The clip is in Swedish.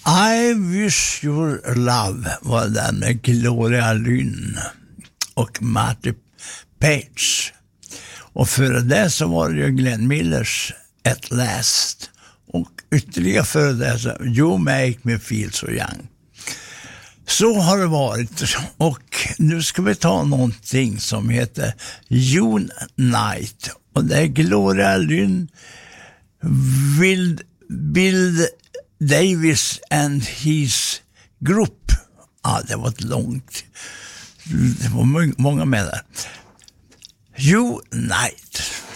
I Wish Your Love var den med Gloria Lynn och Matty Page. Och före det så var det ju Glenn Millers At Last. Och ytterligare före det så You Make Me Feel So Young. Så har det varit. Och nu ska vi ta någonting som heter Unite. Och det är Gloria Lynn, Bill Davis and his group. Ja, det var ett långt. Det var många med där. Unite.